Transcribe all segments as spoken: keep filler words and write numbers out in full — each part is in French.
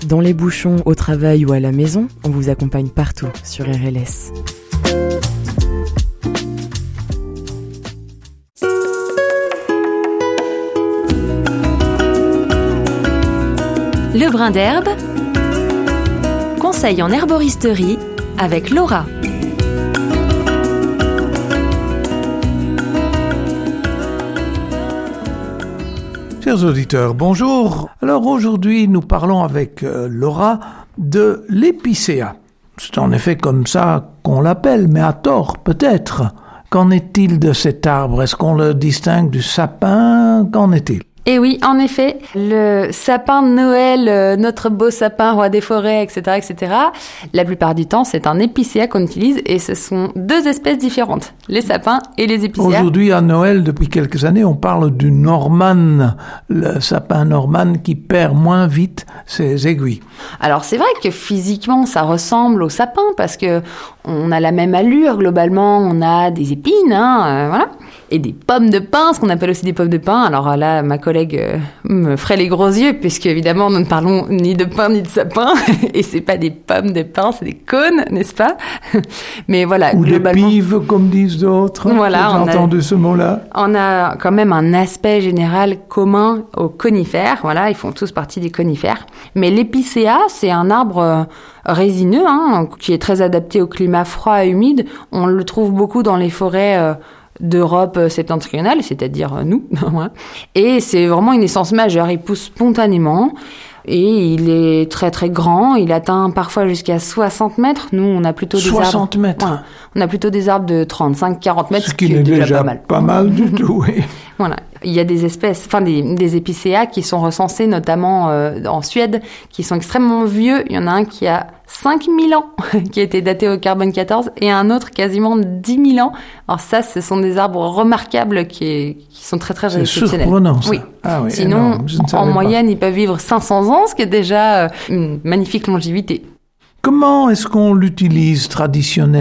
Dans les bouchons, au travail ou à la maison, on vous accompagne partout sur R L S. Le brin d'herbe, conseil en herboristerie avec Laura. Chers auditeurs, bonjour. Alors aujourd'hui, nous parlons avec euh, Laura de l'épicéa. C'est en effet comme ça qu'on l'appelle, mais à tort peut-être. Qu'en est-il de cet arbre? Est-ce qu'on le distingue du sapin? Qu'en est-il? Et oui, en effet, le sapin de Noël, euh, notre beau sapin roi des forêts, et cetera, et cetera, la plupart du temps, c'est un épicéa qu'on utilise et ce sont deux espèces différentes, les sapins et les épicéas. Aujourd'hui, à Noël, depuis quelques années, on parle du Norman, le sapin Norman qui perd moins vite ses aiguilles. Alors, c'est vrai que physiquement, ça ressemble au sapin parce que on a la même allure, globalement, on a des épines, hein, euh, voilà. Et des pommes de pin, ce qu'on appelle aussi des pommes de pin. Alors là, ma collègue euh, me ferait les gros yeux, puisque évidemment, nous ne parlons ni de pin ni de sapin. Et c'est pas des pommes de pin, c'est des cônes, n'est-ce pas? Mais voilà, ou globalement... des pives, comme disent d'autres. Voilà, j'ai on entendu a, ce mot-là. On a quand même un aspect général commun aux conifères. Voilà, ils font tous partie des conifères. Mais l'épicéa, c'est un arbre... Euh, résineux, hein, qui est très adapté au climat froid et humide. On le trouve beaucoup dans les forêts euh, d'Europe septentrionale, c'est-à-dire euh, nous. Et c'est vraiment une essence majeure. Il pousse spontanément et il est très très grand. Il atteint parfois jusqu'à soixante mètres. Nous, on a plutôt des soixante arbres... mètres. Ouais, on a plutôt des arbres de trente-cinq à quarante mètres, ce qui, qui n'est déjà, déjà pas mal. Pas mal du tout, oui. Voilà. Il y a des espèces, enfin des, des épicéas qui sont recensés notamment euh, en Suède, qui sont extrêmement vieux. Il y en a un qui a cinq mille ans, qui a été daté au carbone quatorze, et un autre quasiment dix mille ans. Alors ça, ce sont des arbres remarquables qui, qui sont très très c'est exceptionnels. Surprenant, ça. Oui. Ah oui. Sinon, en moyenne, pas. ils peuvent vivre cinq cents ans, ce qui est déjà euh, une magnifique longévité. Comment est-ce qu'on l'utilise traditionnellement ?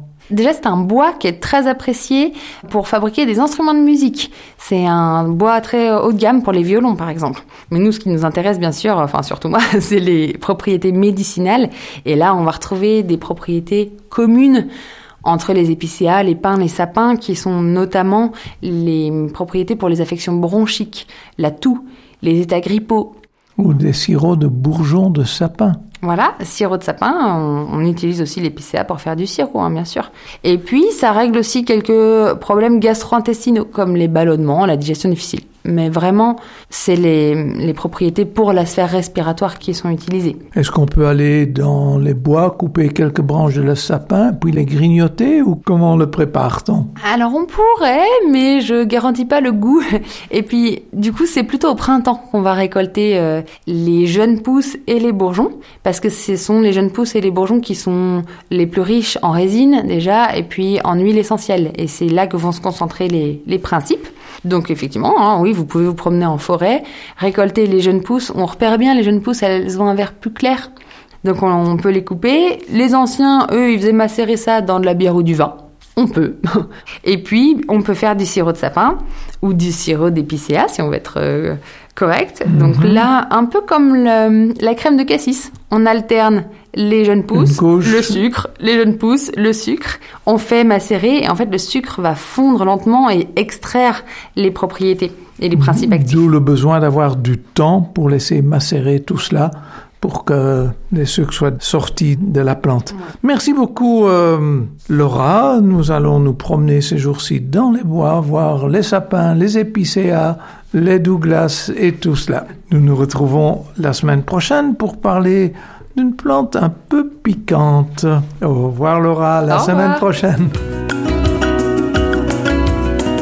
Déjà, c'est un bois qui est très apprécié pour fabriquer des instruments de musique. C'est un bois très haut de gamme pour les violons, par exemple. Mais nous, ce qui nous intéresse, bien sûr, enfin surtout moi, c'est les propriétés médicinales. Et là, on va retrouver des propriétés communes entre les épicéas, les pins, les sapins, qui sont notamment les propriétés pour les affections bronchiques, la toux, les états grippaux. Ou des sirops de bourgeons de sapin. Voilà, sirop de sapin, on, on utilise aussi l'épicéa pour faire du sirop, hein, bien sûr. Et puis, ça règle aussi quelques problèmes gastro-intestinaux, comme les ballonnements, la digestion difficile. Mais vraiment, c'est les, les propriétés pour la sphère respiratoire qui sont utilisées. Est-ce qu'on peut aller dans les bois, couper quelques branches de le sapin, puis les grignoter, ou comment le prépare-t-on ? Alors, on pourrait, mais je garantis pas le goût. Et puis, du coup, c'est plutôt au printemps qu'on va récolter euh, les jeunes pousses et les bourgeons, parce que ce sont les jeunes pousses et les bourgeons qui sont les plus riches en résine, déjà, et puis en huile essentielle. Et c'est là que vont se concentrer les, les principes. Donc effectivement, hein, oui, vous pouvez vous promener en forêt, récolter les jeunes pousses. On repère bien les jeunes pousses, elles ont un vert plus clair. Donc on, on peut les couper. Les anciens, eux, ils faisaient macérer ça dans de la bière ou du vin. On peut. Et puis, on peut faire du sirop de sapin ou du sirop d'épicéa, si on veut être euh, correct. Mm-hmm. Donc là, un peu comme le, la crème de cassis. On alterne les jeunes pousses, le sucre, les jeunes pousses, le sucre. On fait macérer et en fait, le sucre va fondre lentement et extraire les propriétés et les principes actifs. D'où le besoin d'avoir du temps pour laisser macérer tout cela pour que les sucres soient sortis de la plante. Ouais. Merci beaucoup, euh, Laura. Nous allons nous promener ces jours-ci dans les bois, voir les sapins, les épicéas, les Douglas et tout cela. Nous nous retrouvons la semaine prochaine pour parler d'une plante un peu piquante. Au revoir, Laura. La Au semaine revoir. prochaine.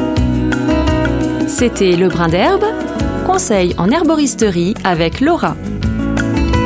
C'était Le Brin d'herbe, conseil en herboristerie avec Laura.